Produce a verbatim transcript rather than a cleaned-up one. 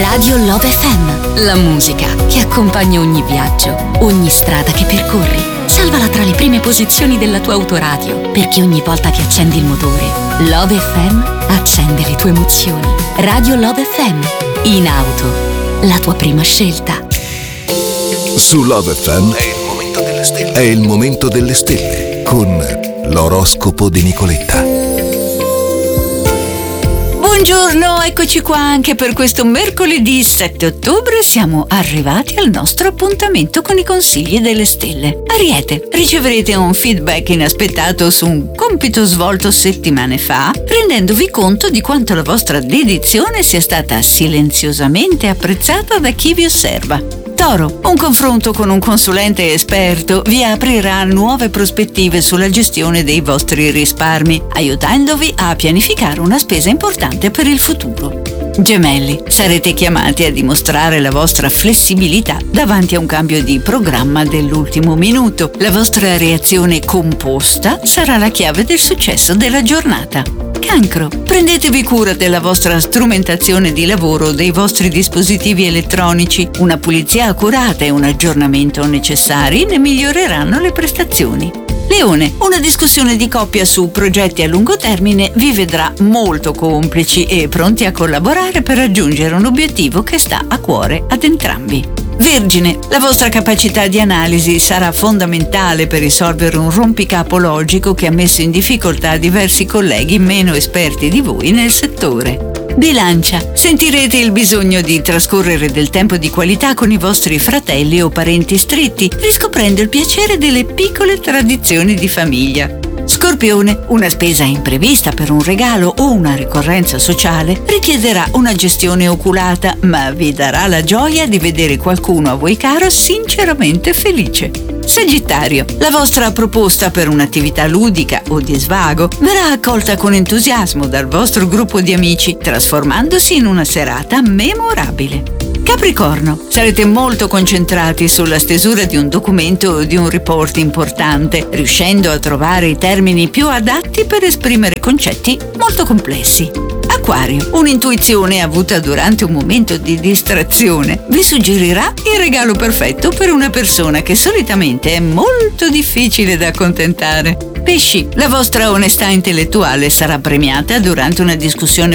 Radio Love F M, la musica che accompagna ogni viaggio, ogni strada che percorri. Salvala tra le prime posizioni della tua autoradio, perché ogni volta che accendi il motore, Love F M accende le tue emozioni. Radio Love F M, in auto, la tua prima scelta. Su Love F M è il momento delle stelle, è il momento delle stelle con l'oroscopo di Nicoletta. Buongiorno, eccoci qua anche per questo mercoledì sette ottobre. Siamo arrivati al nostro appuntamento con i consigli delle stelle. Ariete, riceverete un feedback inaspettato su un compito svolto settimane fa, rendendovi conto di quanto la vostra dedizione sia stata silenziosamente apprezzata da chi vi osserva. Toro, un confronto con un consulente esperto vi aprirà nuove prospettive sulla gestione dei vostri risparmi, aiutandovi a pianificare una spesa importante per il futuro. Gemelli, sarete chiamati a dimostrare la vostra flessibilità davanti a un cambio di programma dell'ultimo minuto. La vostra reazione composta sarà la chiave del successo della giornata. Cancro, prendetevi cura della vostra strumentazione di lavoro o dei vostri dispositivi elettronici. Una pulizia accurata e un aggiornamento necessari ne miglioreranno le prestazioni. Leone, una discussione di coppia su progetti a lungo termine vi vedrà molto complici e pronti a collaborare per raggiungere un obiettivo che sta a cuore ad entrambi. Vergine, la vostra capacità di analisi sarà fondamentale per risolvere un rompicapo logico che ha messo in difficoltà diversi colleghi meno esperti di voi nel settore. Bilancia, sentirete il bisogno di trascorrere del tempo di qualità con i vostri fratelli o parenti stretti, riscoprendo il piacere delle piccole tradizioni di famiglia. Scorpione, una spesa imprevista per un regalo o una ricorrenza sociale richiederà una gestione oculata, ma vi darà la gioia di vedere qualcuno a voi caro sinceramente felice. Sagittario, la vostra proposta per un'attività ludica o di svago verrà accolta con entusiasmo dal vostro gruppo di amici, trasformandosi in una serata memorabile. Capricorno, sarete molto concentrati sulla stesura di un documento o di un report importante, riuscendo a trovare i termini più adatti per esprimere concetti molto complessi. Acquario, un'intuizione avuta durante un momento di distrazione vi suggerirà il regalo perfetto per una persona che solitamente è molto difficile da accontentare. Pesci, la vostra onestà intellettuale sarà premiata durante una discussione